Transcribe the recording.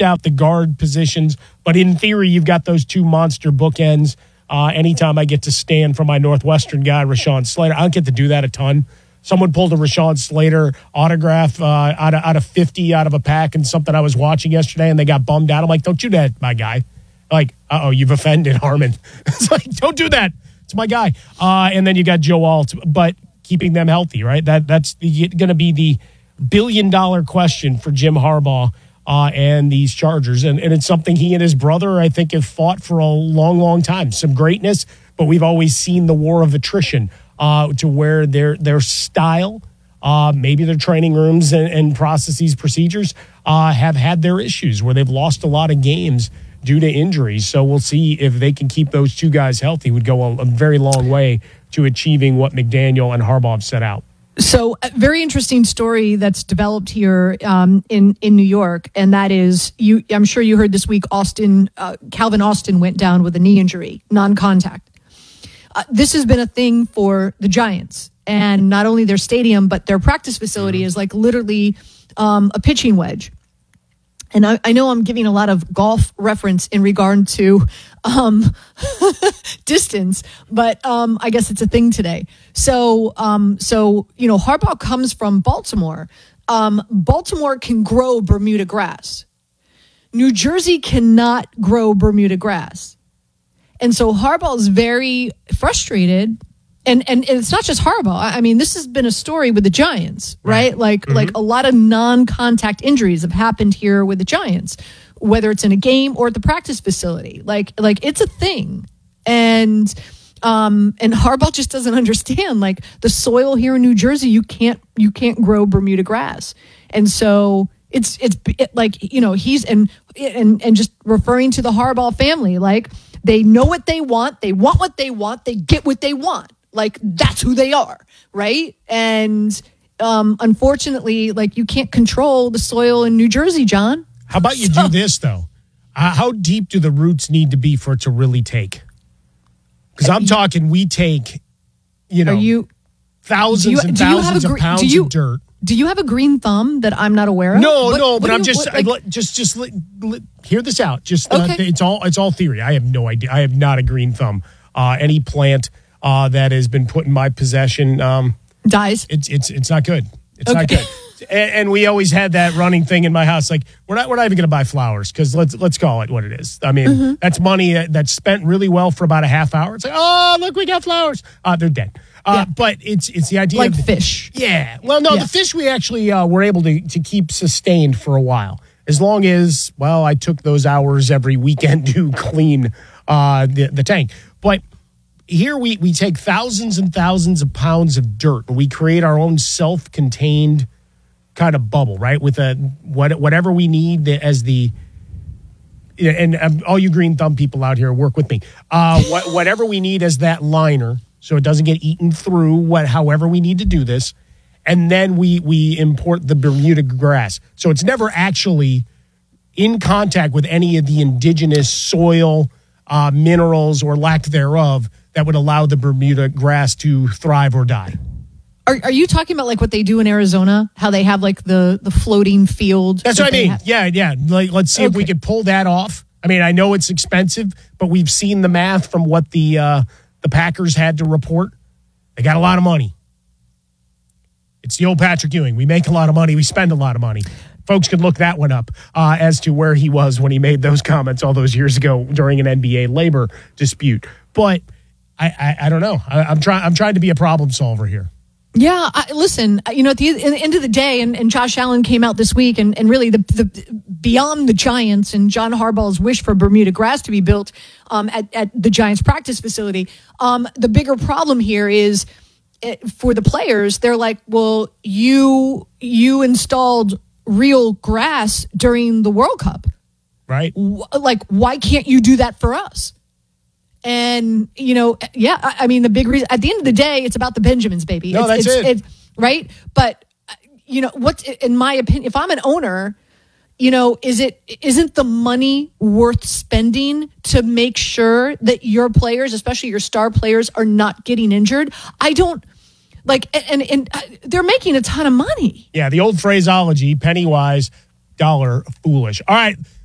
pushed out the guard positions. But in theory, you've got those two monster bookends. Anytime I get to stand for my Northwestern guy, Rashawn Slater, I don't get to do that a ton. Someone pulled a Rashawn Slater autograph out of 50 out of a pack and something I was watching yesterday, and they got bummed out. I'm like, don't do that, my guy. Like, you've offended Harmon. It's like, don't do that. It's my guy. And then you got Joe Alt, but keeping them healthy, right? That's going to be the billion-dollar question for Jim Harbaugh and these Chargers. And it's something he and his brother, I think, have fought for a long, long time. Some greatness, but we've always seen the war of attrition to where their style, maybe their training rooms and processes, procedures have had their issues where they've lost a lot of games due to injuries. So we'll see if they can keep those two guys healthy. Would go a very long way to achieving what McDaniel and Harbaugh have set out. So a very interesting story that's developed here in New York, and that is, I'm sure you heard this week, Calvin Austin went down with a knee injury, non-contact. This has been a thing for the Giants, and not only their stadium, but their practice facility is like literally a pitching wedge. And I know I'm giving a lot of golf reference in regard to distance, but I guess it's a thing today. So Harbaugh comes from Baltimore. Baltimore can grow Bermuda grass. New Jersey cannot grow Bermuda grass. And so Harbaugh is very frustrated. And it's not just Harbaugh. I mean, this has been a story with the Giants, right? Like a lot of non-contact injuries have happened here with the Giants, whether it's in a game or at the practice facility. Like it's a thing. And Harbaugh just doesn't understand, like, the soil here in New Jersey, you can't grow Bermuda grass. And so it's like, you know, he's and just referring to the Harbaugh family, like, they know what they want what they want, they get what they want. Like, that's who they are, right? And unfortunately, like, you can't control the soil in New Jersey, John. How about you do this, though? How deep do the roots need to be for it to really take? Because I'm talking, we take, thousands and thousands of pounds of dirt. Do you have a green thumb that I'm not aware of? No, but I'm just hear this out. Okay. It's all theory. I have no idea. I have not a green thumb. Any plant that has been put in my possession dies. It's not good. It's not good. And we always had that running thing in my house. Like, we're not even going to buy flowers because let's call it what it is. I mean, that's money that's spent really well for about a half hour. It's like, oh, look, we got flowers. They're dead. But it's the idea like fish. Yeah. Well, no, the fish we actually were able to keep sustained for a while. As long as, I took those hours every weekend to clean the tank. But here we take thousands and thousands of pounds of dirt and we create our own self-contained kind of bubble, right? With whatever we need as and all you green thumb people out here, work with me. Whatever we need as that liner, so it doesn't get eaten through. However we need to do this, and then we import the Bermuda grass, so it's never actually in contact with any of the indigenous soil, minerals, or lack thereof that would allow the Bermuda grass to thrive or die. Are you talking about like what they do in Arizona? How they have like the floating field? That's what I mean. Yeah. Like, let's see if we could pull that off. I mean, I know it's expensive, but we've seen the math from what the Packers had to report. They got a lot of money. It's the old Patrick Ewing. We make a lot of money. We spend a lot of money. Folks can look that one up as to where he was when he made those comments all those years ago during an NBA labor dispute. But I don't know. I'm trying to be a problem solver here. Yeah, listen, at the end of the day, and Josh Allen came out this week, and really the beyond the Giants and John Harbaugh's wish for Bermuda grass to be built at the Giants practice facility. The bigger problem here is for the players. They're like, well, you installed real grass during the World Cup, right? Like, why can't you do that for us? And, I mean, the big reason, at the end of the day, it's about the Benjamins, baby. No, that's it. Right? But, what's, in my opinion, if I'm an owner, isn't the money worth spending to make sure that your players, especially your star players, are not getting injured? I don't, and they're making a ton of money. Yeah, the old phraseology, penny wise, dollar foolish. All right.